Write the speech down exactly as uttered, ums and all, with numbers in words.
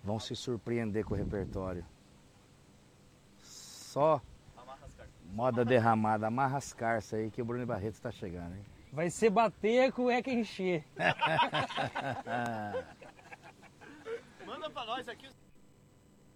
vão se surpreender com o repertório. Só moda derramada, amarra as carças aí que o Bruno Barreto está chegando, hein? Vai ser bater a cueca encher.